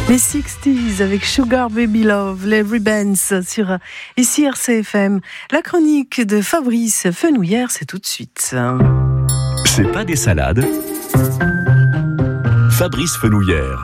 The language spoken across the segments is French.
Les 60s avec Sugar Baby Love, les Ribbons sur ici RCFM. La chronique de Fabrice Fenouillère, c'est tout de suite. C'est pas des salades. Fabrice Fenouillère.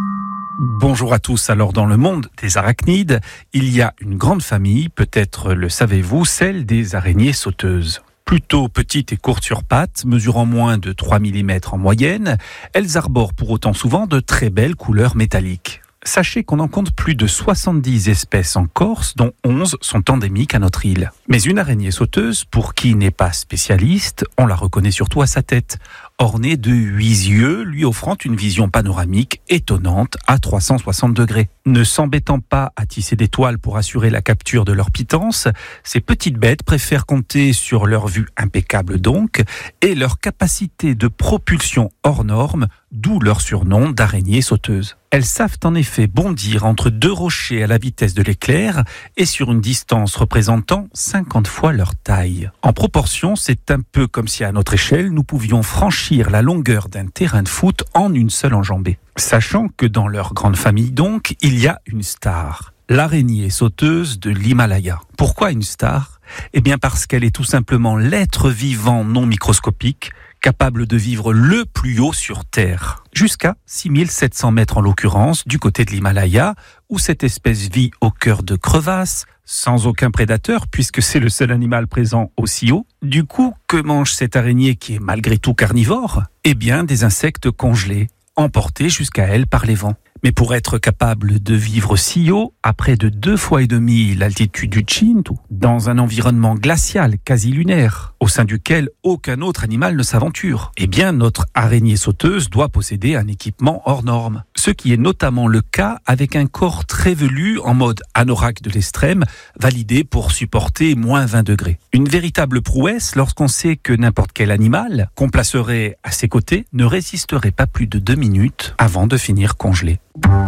Bonjour à tous. Alors, dans le monde des arachnides, il y a une grande famille, peut-être le savez-vous, celle des araignées sauteuses. Plutôt petites et courtes sur pattes, mesurant moins de 3 mm en moyenne, elles arborent pour autant souvent de très belles couleurs métalliques. Sachez qu'on en compte plus de 70 espèces en Corse, dont 11 sont endémiques à notre île. Mais une araignée sauteuse, pour qui n'est pas spécialiste, on la reconnaît surtout à sa tête, ornée de 8 yeux, lui offrant une vision panoramique étonnante à 360 degrés. Ne s'embêtant pas à tisser des toiles pour assurer la capture de leur pitance, ces petites bêtes préfèrent compter sur leur vue impeccable donc, et leur capacité de propulsion hors norme, d'où leur surnom d'araignée sauteuse. Elles savent en effet bondir entre deux rochers à la vitesse de l'éclair et sur une distance représentant 50 fois leur taille. En proportion, c'est un peu comme si à notre échelle, nous pouvions franchir la longueur d'un terrain de foot en une seule enjambée. Sachant que dans leur grande famille donc, il y a une star, l'araignée sauteuse de l'Himalaya. Pourquoi une star ? Eh bien parce qu'elle est tout simplement l'être vivant non microscopique capable de vivre le plus haut sur Terre, jusqu'à 6700 mètres en l'occurrence, du côté de l'Himalaya, où cette espèce vit au cœur de crevasses, sans aucun prédateur, puisque c'est le seul animal présent aussi haut. Du coup, que mange cette araignée qui est malgré tout carnivore ? Eh bien, des insectes congelés, emportés jusqu'à elle par les vents. Mais pour être capable de vivre si haut, à près de 2,5 fois l'altitude du Tchintou, dans un environnement glacial quasi lunaire, au sein duquel aucun autre animal ne s'aventure, eh bien notre araignée sauteuse doit posséder un équipement hors norme. Ce qui est notamment le cas avec un corps très velu en mode anorak de l'extrême, validé pour supporter moins 20 degrés. Une véritable prouesse lorsqu'on sait que n'importe quel animal qu'on placerait à ses côtés ne résisterait pas plus de 2 minutes avant de finir congelé.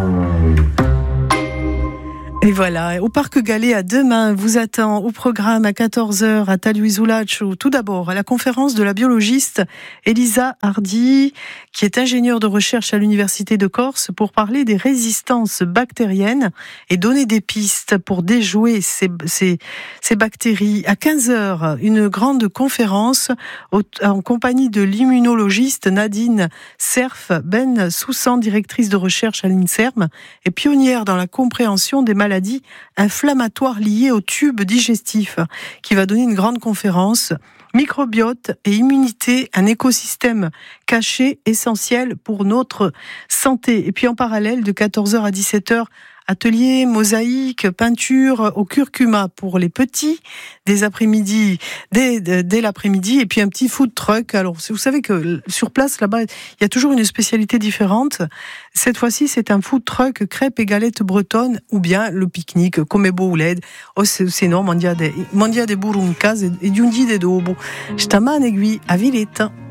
Et voilà, au Parc Gallet à demain vous attend au programme à 14h à Taluizulacho. Tout d'abord, à la conférence de la biologiste Elisa Hardy, qui est ingénieure de recherche à l'Université de Corse, pour parler des résistances bactériennes et donner des pistes pour déjouer ces bactéries. À 15h, une grande conférence en compagnie de l'immunologiste Nadine Serf Ben Soussan, directrice de recherche à l'INSERM et pionnière dans la compréhension des maladies inflammatoires liées au tube digestif, qui va donner une grande conférence microbiote et immunité, un écosystème caché essentiel pour notre santé. Et puis en parallèle, de 14h à 17h, atelier, mosaïque, peinture au curcuma pour les petits, dès l'après-midi, et puis un petit food truck. Alors, vous savez que sur place, là-bas, il y a toujours une spécialité différente. Cette fois-ci, c'est un food truck crêpes et galettes bretonnes, ou bien le pique-nique, come bouled, o sinon, mandia de buruncas et giungi de dobo. Stamane aiguille à Villette.